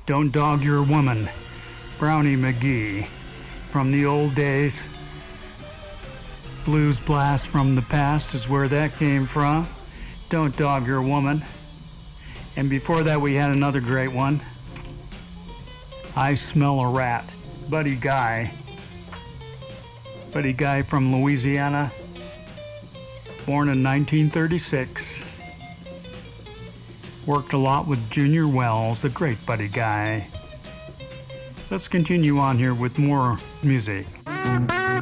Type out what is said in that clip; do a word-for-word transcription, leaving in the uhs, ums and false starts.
Don't Dog Your Woman, Brownie McGhee. From the old days, Blues Blast from the Past is where that came from. Don't Dog Your Woman. And before that we had another great one, I Smell a Rat, Buddy Guy. Buddy Guy from Louisiana, born in nineteen thirty-six. Worked a lot with Junior Wells, the great Buddy Guy. Let's continue on here with more music.